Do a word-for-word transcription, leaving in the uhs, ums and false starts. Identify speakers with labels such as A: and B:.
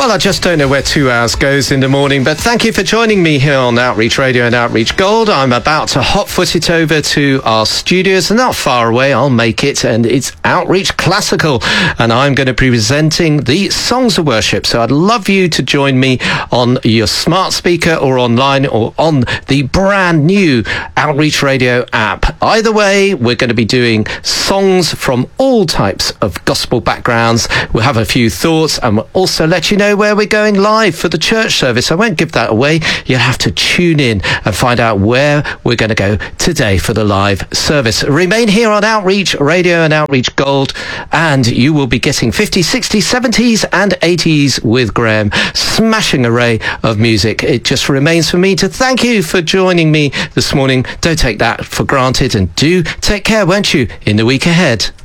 A: Well, I just don't know where two hours goes in the morning, but thank you for joining me here on Outreach Radio and Outreach Gold. I'm about to hot-foot it over to our studios, not far away, I'll make it, and it's Outreach Classical, and I'm going to be presenting the Songs of Worship. So I'd love you to join me on your smart speaker or online or on the brand new Outreach Radio app. Either way, we're going to be doing songs from all types of gospel backgrounds. We'll have a few thoughts, and we'll also let you know where we're going live for the church service. I won't give that away. You'll have to tune in and find out where we're going to go today for the live service. Remain here on Outreach Radio and Outreach Gold, and you will be getting fifties, sixties, seventies and eighties with Graham. Smashing array of music. It just remains for me to thank you for joining me this morning. Don't take that for granted, and do take care, won't you, in the week ahead.